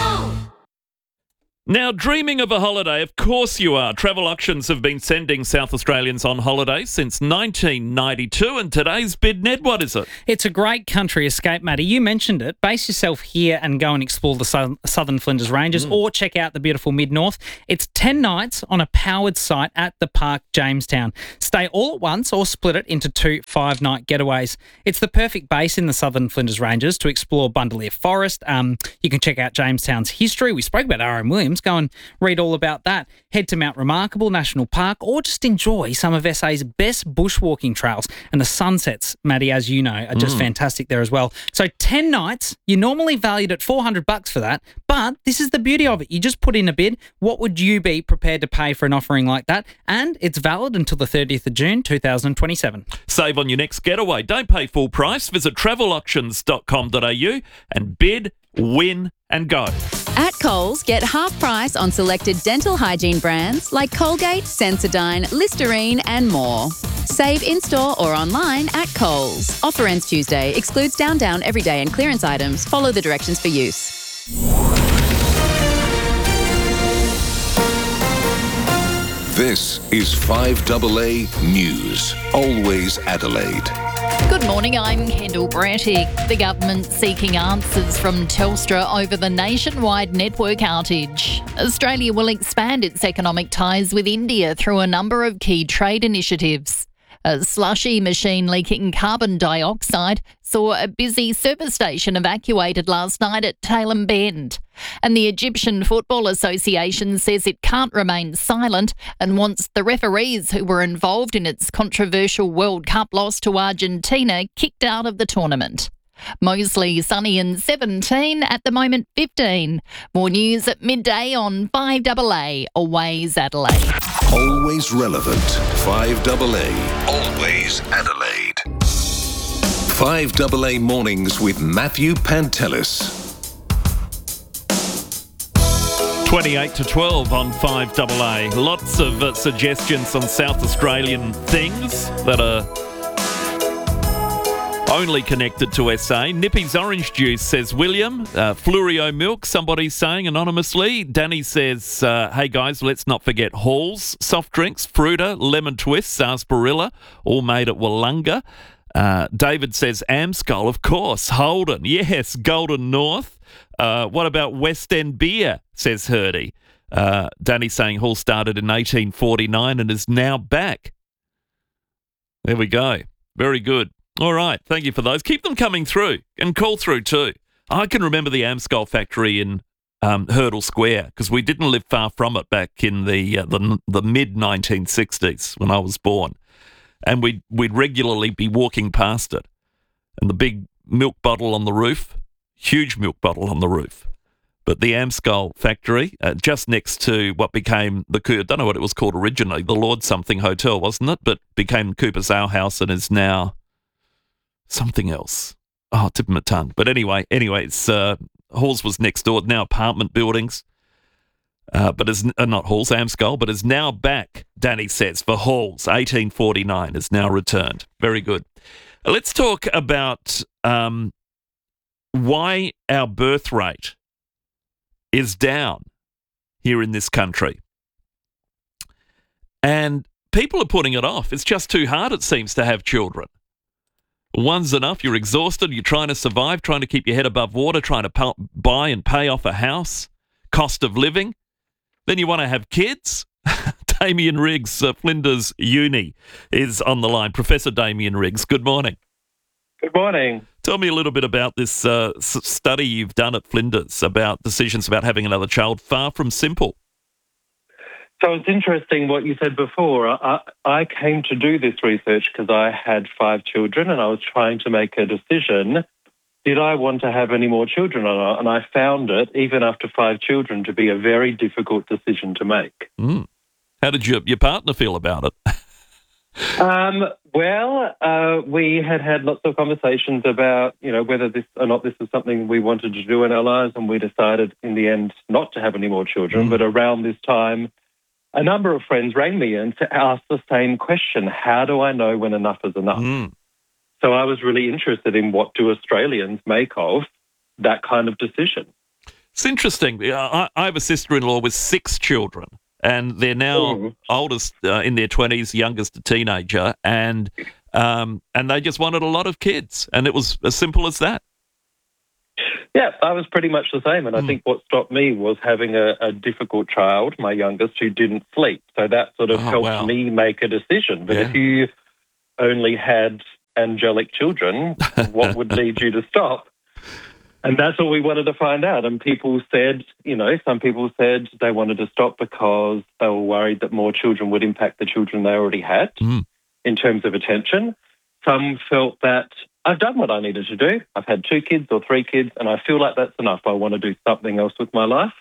Now, dreaming of a holiday? Of course you are. Travel Auctions have been sending South Australians on holidays since 1992, and today's bid, Ned, what is it? It's a great country escape, Matty. You mentioned it. Base yourself here and go and explore the Southern Flinders Ranges or check out the beautiful Mid-North. It's 10 nights on a powered site at the Park Jamestown. Stay all at once or split it into 2 5-night getaways. It's the perfect base in the Southern Flinders Ranges to explore Bundaleer Forest. You can check out Jamestown's history. We spoke about R.M. Williams. Go and read all about that. Head to Mount Remarkable National Park or just enjoy some of SA's best bushwalking trails. And the sunsets, Matty, as you know, are just fantastic there as well. So 10 nights, you're normally valued at $400 for that, but this is the beauty of it. You just put in a bid. What would you be prepared to pay for an offering like that? And it's valid until the 30th of June, 2027. Save on your next getaway. Don't pay full price. Visit travelauctions.com.au and bid, win and go. At Coles, get half price on selected dental hygiene brands like Colgate, Sensodyne, Listerine and more. Save in-store or online at Coles. Offer ends Tuesday. Excludes down, everyday and clearance items. Follow the directions for use. This is 5AA News. Always Adelaide. Good morning, I'm Kendall Brattick. The government seeking answers from Telstra over the nationwide network outage. Australia will expand its economic ties with India through a number of key trade initiatives. A slushy machine leaking carbon dioxide saw a busy service station evacuated last night at Tailem Bend. And the Egyptian Football Association says it can't remain silent and wants the referees who were involved in its controversial World Cup loss to Argentina kicked out of the tournament. Mostly sunny and 17, at the moment 15. More news at midday on 5AA, Always Adelaide. Always relevant. 5AA. Always Adelaide. 5AA Mornings with Matthew Pantelis. 28 to 12 on 5AA. Lots of suggestions on South Australian things that are only connected to SA. Nippy's Orange Juice, says William. Fluorio Milk, somebody's saying anonymously. Danny says, hey guys, let's not forget Halls. Soft drinks, Fruita, Lemon Twist, Sarsaparilla, all made at Wollonga. David says Amscol, of course. Holden, yes. Golden North. What about West End Beer, says Hurdy. Danny saying Hall started in 1849 and is now back. There we go. Very good. All right, thank you for those. Keep them coming through and call through too. I can remember the Amscol factory in Hurdle Square because we didn't live far from it back in the mid-1960s when I was born. And we'd regularly be walking past it. And the big milk bottle on the roof, huge milk bottle on the roof. But the Amscol factory, just next to what became I don't know what it was called originally, the Lord Something Hotel, wasn't it? But became Cooper's Ale House and is now something else. Oh, tip of my tongue. But anyway, it's Halls was next door, now apartment buildings. But is not Halls, Amscol, but is now back, Danny says, for Halls. 1849 is now returned. Very good. Let's talk about why our birth rate is down here in this country. And people are putting it off. It's just too hard, it seems, to have children. One's enough. You're exhausted. You're trying to survive, trying to keep your head above water, trying to buy and pay off a house, cost of living. Then you want to have kids. Damien Riggs, Flinders Uni, is on the line. Professor Damien Riggs, good morning. Good morning. Tell me a little bit about this study you've done at Flinders about decisions about having another child. Far from simple. So it's interesting what you said before. I came to do this research because I had 5 children and I was trying to make a decision. Did I want to have any more children or not? And I found it, even after 5 children, to be a very difficult decision to make. How did your partner feel about it? We had lots of conversations about, whether this or not this was something we wanted to do in our lives, and we decided in the end not to have any more children. But around this time, a number of friends rang me and asked the same question: how do I know when enough is enough? So I was really interested in what do Australians make of that kind of decision. It's interesting. I have a sister-in-law with 6 children, and they're now oldest in their 20s, youngest a teenager, and they just wanted a lot of kids, and it was as simple as that. Yeah, I was pretty much the same, and I think what stopped me was having a difficult child, my youngest, who didn't sleep. So that sort of helped me make a decision. But if you only had angelic children, what would lead you to stop? And that's what we wanted to find out. And people said, some people said they wanted to stop because they were worried that more children would impact the children they already had in terms of attention. Some felt that I've done what I needed to do. I've had 2 kids or 3 kids, and I feel like that's enough. I want to do something else with my life.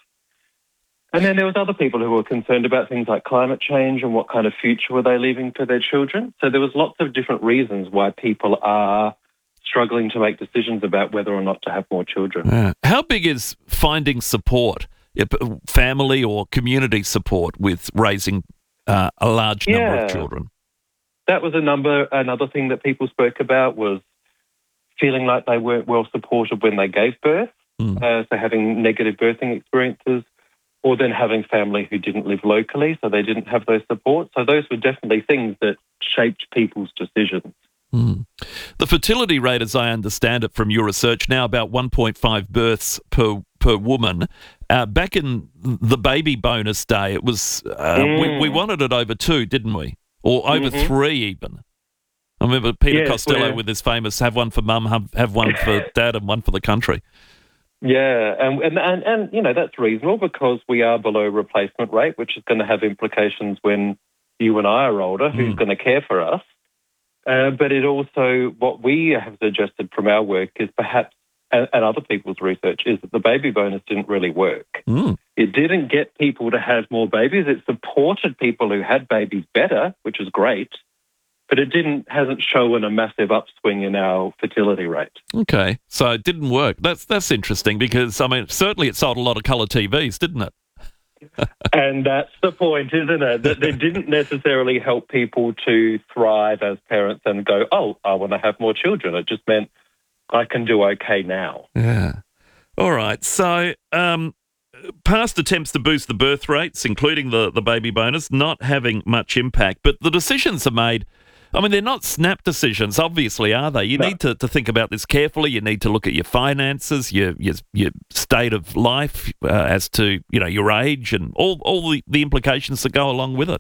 And then there was other people who were concerned about things like climate change and what kind of future were they leaving for their children. So there was lots of different reasons why people are struggling to make decisions about whether or not to have more children. How big is finding support, family or community support with raising a large number of children? That was another thing that people spoke about was feeling like they weren't well supported when they gave birth, so having negative birthing experiences, or then having family who didn't live locally, so they didn't have those supports. So those were definitely things that shaped people's decisions. The fertility rate, as I understand it from your research, now about 1.5 births per woman. Back in the baby bonus day, it was we wanted it over 2, didn't we? Or over 3 even. I remember Peter Costello with his famous "have one for mum, have one for dad, and one for the country." Yeah, and that's reasonable because we are below replacement rate, which is going to have implications when you and I are older. Who's going to care for us? But it also, what we have suggested from our work is perhaps, and other people's research, is that the baby bonus didn't really work. It didn't get people to have more babies. It supported people who had babies better, which is great, but it hasn't shown a massive upswing in our fertility rate. Okay, so it didn't work. That's interesting because, certainly it sold a lot of colour TVs, didn't it? And that's the point, isn't it? That it didn't necessarily help people to thrive as parents and go, oh, I want to have more children. It just meant I can do okay now. Yeah. All right. So past attempts to boost the birth rates, including the baby bonus, not having much impact. But the decisions are made. They're not snap decisions, obviously, are they? You need to think about this carefully. You need to look at your finances, your state of life as to, your age and all the implications that go along with it.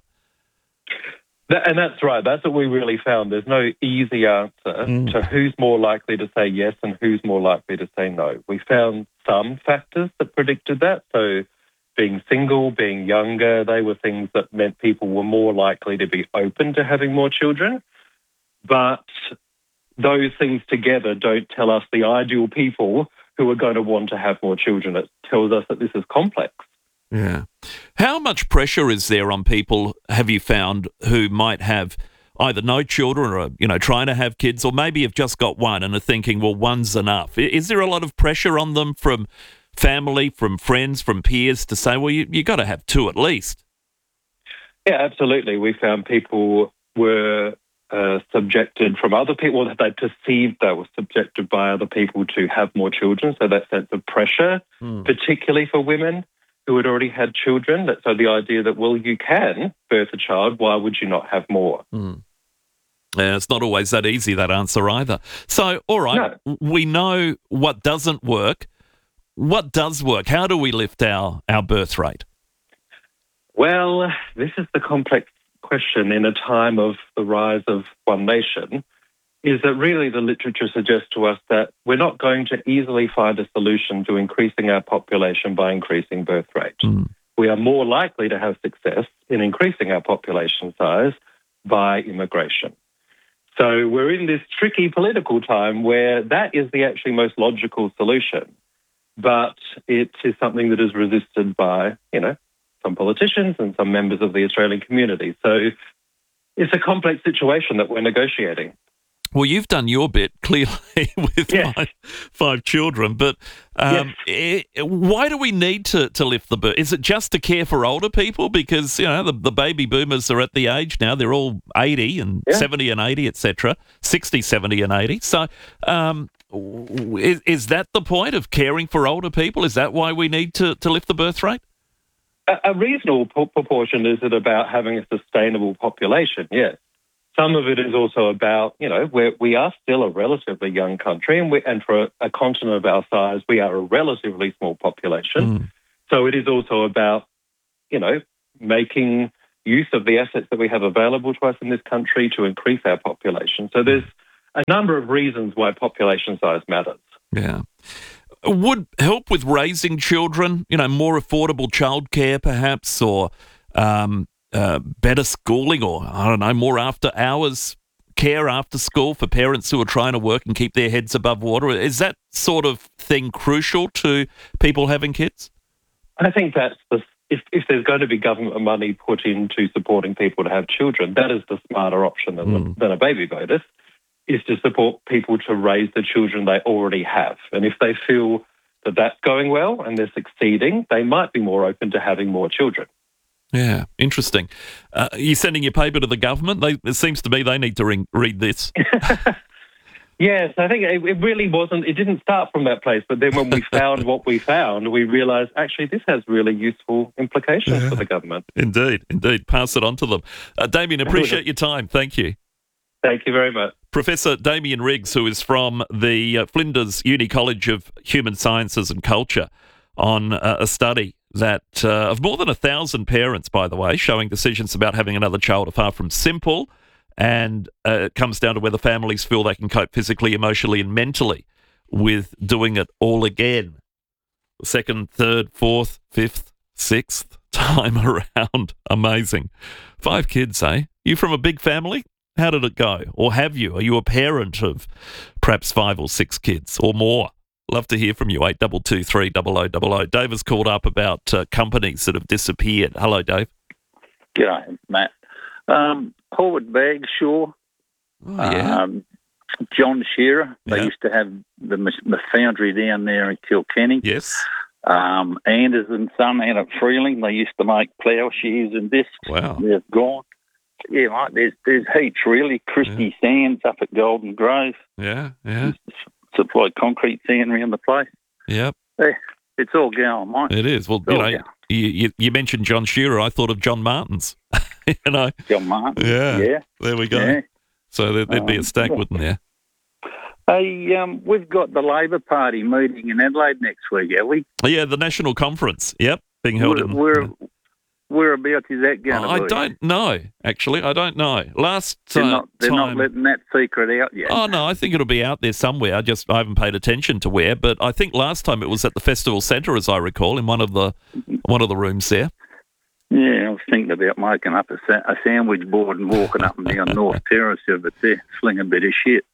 And that's right. That's what we really found. There's no easy answer to who's more likely to say yes and who's more likely to say no. We found some factors that predicted that. So being single, being younger, they were things that meant people were more likely to be open to having more children. But those things together don't tell us the ideal people who are going to want to have more children. It tells us that this is complex. Yeah. How much pressure is there on people, have you found, who might have either no children or, trying to have kids, or maybe have just got one and are thinking, well, one's enough? Is there a lot of pressure on them from family, from friends, from peers to say, well, you got to have 2 at least? Yeah, absolutely. We found people were subjected from other people, that they perceived they were subjected by other people to have more children. So that sense of pressure, particularly for women who had already had children. So the idea that, well, you can birth a child, why would you not have more? Yeah, it's not always that easy, that answer either. So, all right, we know what doesn't work. What does work? How do we lift our birth rate? Well, this is the complex question in a time of the rise of One Nation, is that really the literature suggests to us that we're not going to easily find a solution to increasing our population by increasing birth rate. We are more likely to have success in increasing our population size by immigration. So we're in this tricky political time where that is the actually most logical solution. But it is something that is resisted by, some politicians and some members of the Australian community. So it's a complex situation that we're negotiating. Well, you've done your bit, clearly, with five children, but why do we need to lift the burden? Is it just to care for older people? Because, the baby boomers are at the age now, they're all 80 and 70 and 80, etc., 60, 70 and 80. So is that the point of caring for older people? Is that why we need to lift the birth rate? A reasonable proportion is it about having a sustainable population, yes. Some of it is also about, we are still a relatively young country, and for a continent of our size, we are a relatively small population. So it is also about, making use of the assets that we have available to us in this country to increase our population. So there's a number of reasons why population size matters. Yeah. Would help with raising children, more affordable childcare perhaps, or better schooling, or, I don't know, more after-hours care after school for parents who are trying to work and keep their heads above water? Is that sort of thing crucial to people having kids? I think that's if there's going to be government money put into supporting people to have children, that is the smarter option than a baby bonus, is to support people to raise the children they already have. And if they feel that that's going well and they're succeeding, they might be more open to having more children. Yeah, interesting. You're sending your paper to the government? It seems to me they need to read this. Yes, I think it really wasn't. It didn't start from that place, but then when we found what we found, we realised actually this has really useful implications for the government. Indeed. Pass it on to them. Damien, appreciate your time. Thank you. Thank you very much. Professor Damien Riggs, who is from the Flinders Uni College of Human Sciences and Culture, on a study that of more than 1,000 parents, by the way, showing decisions about having another child are far from simple, and it comes down to whether families feel they can cope physically, emotionally and mentally with doing it all again. Second, third, fourth, fifth, sixth time around. Amazing. 5 kids, eh? You from a big family? How did it go? Or have you? Are you a parent of perhaps 5 or 6 kids or more? Love to hear from you, 8223 0000. Dave has called up about companies that have disappeared. Hello, Dave. G'day, Matt. Howard Bagshaw, John Shearer. They used to have the foundry down there in Kilkenny. Yes. Anders and Son out at Freeling. They used to make ploughshares and discs. Wow. They've gone. Yeah, mate, there's heaps, really. Christie Sands up at Golden Grove. Yeah. Supply concrete sand around the place. Yep. It's all going, mate. It is. Well, you mentioned John Shearer. I thought of John Martins. John Martins. Yeah. There we go. Yeah. So there'd be a stack, wouldn't there? Hey, we've got the Labor Party meeting in Adelaide next week, have we? Yeah, the national conference. Yep, being held Whereabouts is that going to be? I don't know, actually. I don't know. They're not letting that secret out yet. Oh, no, I think it'll be out there somewhere. I haven't paid attention to where, but I think last time it was at the Festival Centre, as I recall, in one of the rooms there. Yeah, I was thinking about making up a sandwich board and walking up and down North Terrace of it there, sling a bit of shit.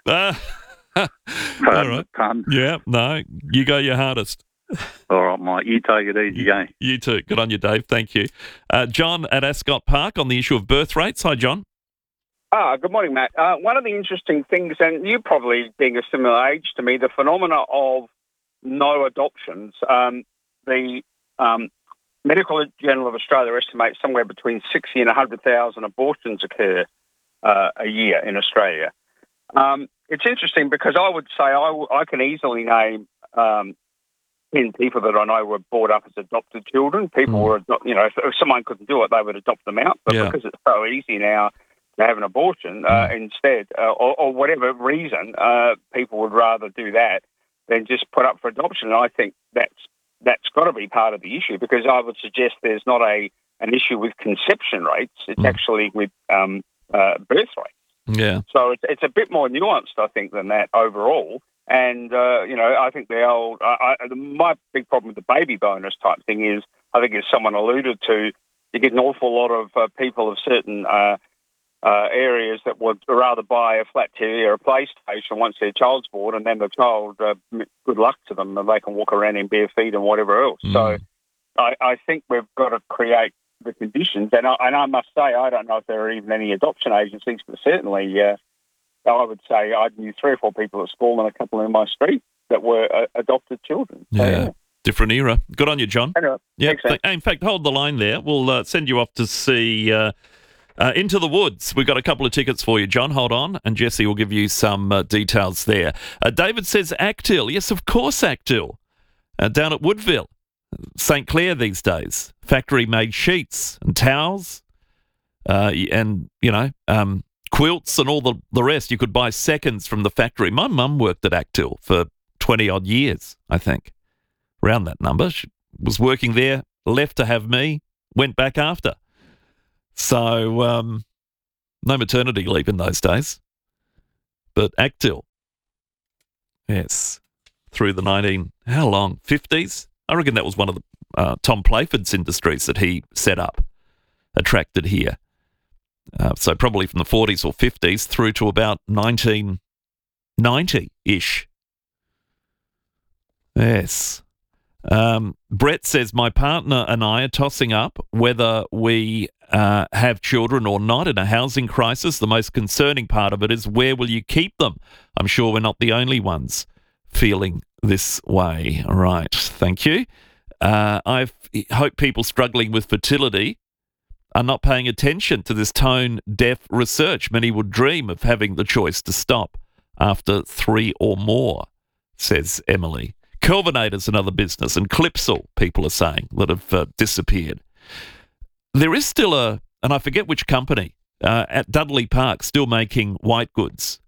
Pardon the pun. Yeah, no, you go your hardest. All right, mate. You take it easy, gang. You too. Good on you, Dave. Thank you. John at Ascot Park on the issue of birth rates. Hi, John. Good morning, Matt. One of the interesting things, and you probably being a similar age to me, the phenomena of no adoptions. The Medical Journal of Australia estimates somewhere between 60 and 100,000 abortions occur a year in Australia. It's interesting because I would say I can easily name 10 people that I know were brought up as adopted children. People were, if someone couldn't do it, they would adopt them out. But because it's so easy now to have an abortion instead, or whatever reason, people would rather do that than just put up for adoption. And I think that's got to be part of the issue, because I would suggest there's not an issue with conception rates. It's actually with birth rates. Yeah. So it's a bit more nuanced, I think, than that overall. And, I think my big problem with the baby bonus type thing is, I think as someone alluded to, you get an awful lot of people of certain areas that would rather buy a flat TV or a PlayStation once their child's born, and then the child, good luck to them, and they can walk around in bare feet and whatever else. So I think we've got to create the conditions. And I must say, I don't know if there are even any adoption agencies, but certainly I would say I knew 3 or 4 people at school and a couple in my street that were adopted children. So, yeah. Different era. Good on you, John. Anyway, yeah. Thanks, In fact, hold the line there. We'll send you off to see Into the Woods. We've got a couple of tickets for you, John. Hold on, and Jesse will give you some details there. David says Actil. Yes, of course, Actil. Down at Woodville, St Clair these days. Factory-made sheets and towels and, quilts and all the rest. You could buy seconds from the factory. My mum worked at Actil for 20-odd years, I think. Around that number. She was working there, left to have me, went back after. So, no maternity leave in those days. But Actil, yes, through the 50s? I reckon that was one of the Tom Playford's industries that he set up, attracted here. So probably from the 40s or 50s through to about 1990-ish. Yes. Brett says, my partner and I are tossing up whether we have children or not in a housing crisis. The most concerning part of it is, where will you keep them? I'm sure we're not the only ones feeling this way. All right, thank you. I hope people struggling with fertility are not paying attention to this tone-deaf research. Many would dream of having the choice to stop after 3 or more, says Emily. Kelvinator's another business, and Clipsal, people are saying, that have disappeared. There is still and I forget which company, at Dudley Park, still making white goods.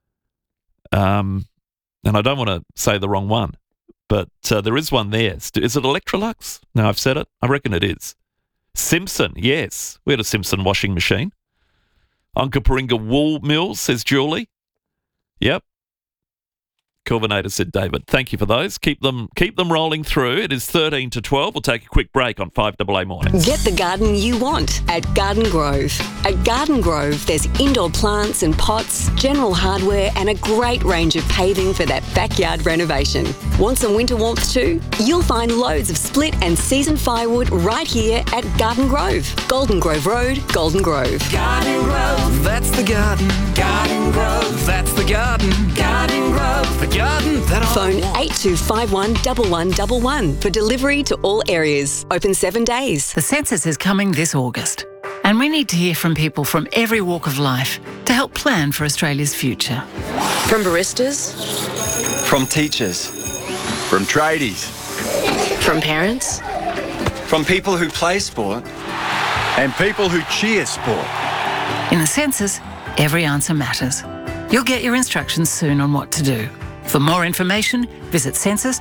And I don't want to say the wrong one, but there is one there. Is it Electrolux? No, I've said it. I reckon it is. Simpson, yes. We had a Simpson washing machine. Onkaparinga Wool Mills, says Julie. Yep. Kelvinator, said David. Thank you for those. Keep them rolling through. It is 13 to 12. We'll take a quick break on 5AA Mornings. Get the garden you want at Garden Grove. At Garden Grove, there's indoor plants and pots, general hardware, and a great range of paving for that backyard renovation. Want some winter warmth too? You'll find loads of split and season firewood right here at Garden Grove. Golden Grove Road, Golden Grove. Garden Grove, that's the garden. Garden Grove, that's the garden. Garden Grove, the garden that I Phone want. 8251 1111 for delivery to all areas. Open 7 days. The census is coming this August, and we need to hear from people from every walk of life to help plan for Australia's future. From baristas, From teachers. From tradies. from parents, From people who play sport. And people who cheer sport. In the census, every answer matters. You'll get your instructions soon on what to do. For more information, visit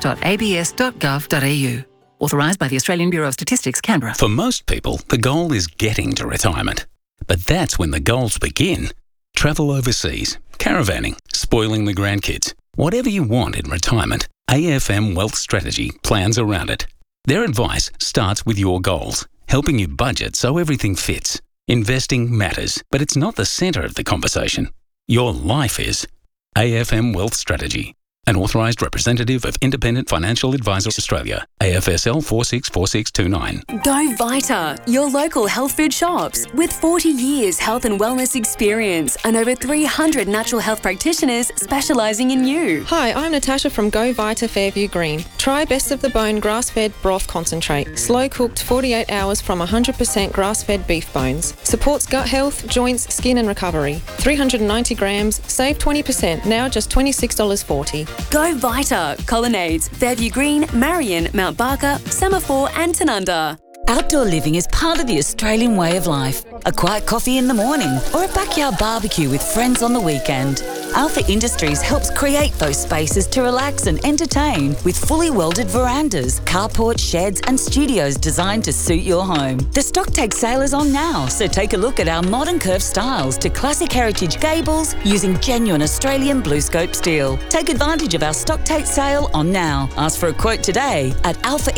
census.abs.gov.au. Authorised by the Australian Bureau of Statistics, Canberra. For most people, the goal is getting to retirement. But that's when the goals begin. Travel overseas, caravanning, spoiling the grandkids. Whatever you want in retirement, AFM Wealth Strategy plans around it. Their advice starts with your goals, helping you budget so everything fits. Investing matters, but it's not the centre of the conversation. Your life is. AFM Wealth Strategy. An authorised representative of Independent Financial Advisors Australia. AFSL 464629. Go Vita, your local health food shops. With 40 years health and wellness experience and over 300 natural health practitioners specialising in you. Hi, I'm Natasha from Go Vita Fairview Green. Try Best of the Bone grass-fed broth concentrate. Slow-cooked 48 hours from 100% grass-fed beef bones. Supports gut health, joints, skin and recovery. 390 grams, save 20%, now just $26.40. Go Vita, Colonnades, Fairview Green, Marion, Mount Barker, Semaphore and Tanunda. Outdoor living is part of the Australian way of life. A quiet coffee in the morning or a backyard barbecue with friends on the weekend. Alpha Industries helps create those spaces to relax and entertain with fully welded verandas, carports, sheds and studios designed to suit your home. The stock take sale is on now, so take a look at our modern curved styles to classic heritage gables using genuine Australian BlueScope steel. Take advantage of our stock take sale on now. Ask for a quote today at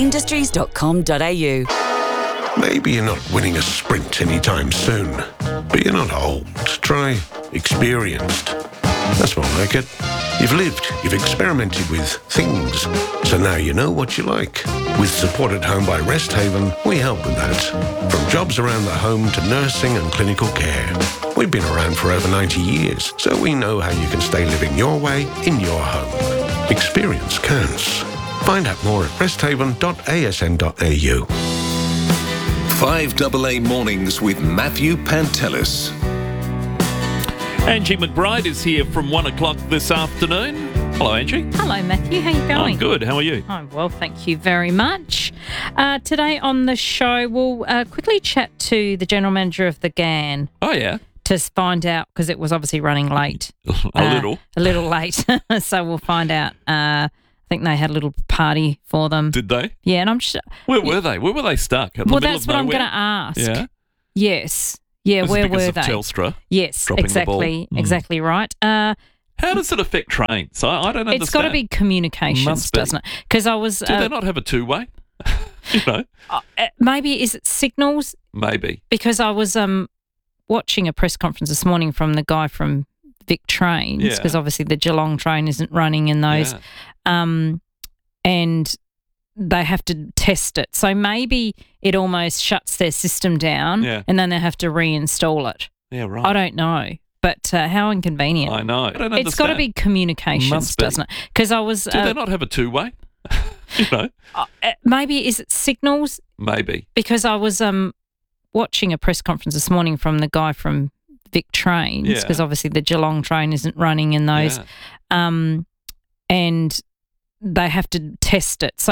alphaindustries.com.au. Maybe you're not winning a sprint anytime soon, but you're not old. Try experienced. That's more like it. You've lived, you've experimented with things, so now you know what you like. With Support at Home by Rest Haven, we help with that. From jobs around the home to nursing and clinical care. We've been around for over 90 years, so we know how you can stay living your way in your home. Experience counts. Find out more at resthaven.asn.au. 5AA Mornings with Matthew Pantelis. Angie McBride is here from 1 o'clock this afternoon. Hello, Angie. Hello, Matthew. How you going? I'm good. How are you? I'm well, thank you very much. Today on the show, we'll quickly chat to the General Manager of the GAN. Oh, yeah. To find out, because it was obviously running late. A little late. So we'll find out. I think they had a little party for them. Did they? Yeah, and I'm sure. Where were they? Where were they stuck? At the middle that's of what nowhere? I'm going to ask. Yeah. Yes. Yeah, where were they? Telstra. Yes, exactly right. How does it affect trains? I don't understand. It's got to be communications, doesn't it? Because I was. Do they not have a two-way? You know. Maybe is it signals? Maybe. Because I was watching a press conference this morning from the guy from Vic Trains, because obviously the Geelong train isn't running in those, and they have to test it. So maybe it almost shuts their system down, and then they have to reinstall it. Yeah, right. I don't know, but how inconvenient. I know. I don't understand. It's got to be communications, doesn't it? Because I was. Do they not have a two-way? You know. Maybe is it signals? Maybe. Because I was watching a press conference this morning from the guy from Vic Trains, because obviously the Geelong train isn't running in those, and they have to test it. So